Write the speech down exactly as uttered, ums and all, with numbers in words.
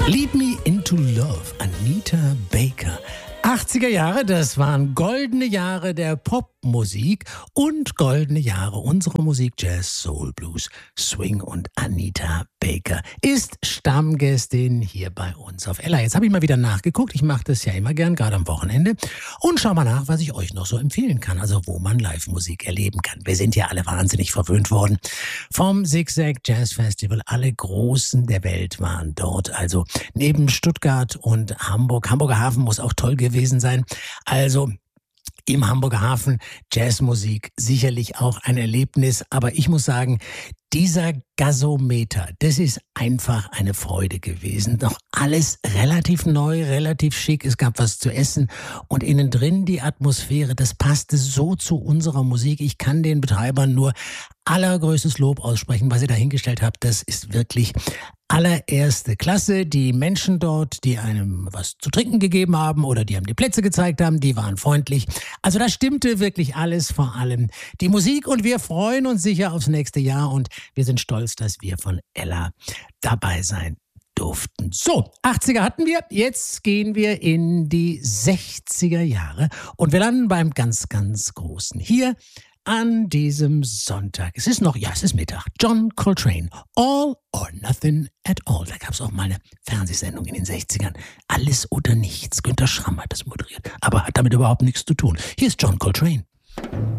Lead Me Into Love, Anita Baker. achtziger Jahre, das waren goldene Jahre der Popmusik und goldene Jahre unserer Musik, Jazz, Soul, Blues, Swing, und Anita Baker ist Stammgästin hier bei uns auf Ella. Jetzt habe ich mal wieder nachgeguckt, ich mache das ja immer gern, gerade am Wochenende, und schau mal nach, was ich euch noch so empfehlen kann, also wo man Live-Musik erleben kann. Wir sind ja alle wahnsinnig verwöhnt worden vom Zigzag Jazz Festival. Alle Großen der Welt waren dort, also neben Stuttgart und Hamburg. Hamburger Hafen muss auch toll gewesen sein. Also im Hamburger Hafen Jazzmusik sicherlich auch ein Erlebnis, aber ich muss sagen, dieser Gasometer, das ist einfach eine Freude gewesen. Doch alles relativ neu, relativ schick. Es gab was zu essen und innen drin die Atmosphäre, das passte so zu unserer Musik. Ich kann den Betreibern nur allergrößtes Lob aussprechen, was ihr da hingestellt habt. Das ist wirklich allererste Klasse. Die Menschen dort, die einem was zu trinken gegeben haben oder die einem die Plätze gezeigt haben, die waren freundlich. Also da stimmte wirklich alles, vor allem die Musik, und wir freuen uns sicher aufs nächste Jahr und wir sind stolz, dass wir von Ella dabei sein durften. So, achtziger hatten wir, jetzt gehen wir in die sechziger Jahre und wir landen beim ganz, ganz Großen. Hier an diesem Sonntag. Es ist noch, ja, es ist Mittag. John Coltrane, All or Nothing at All. Da gab es auch mal eine Fernsehsendung in den sechzigern. Alles oder nichts. Günter Schramm hat das moderiert, aber hat damit überhaupt nichts zu tun. Hier ist John Coltrane.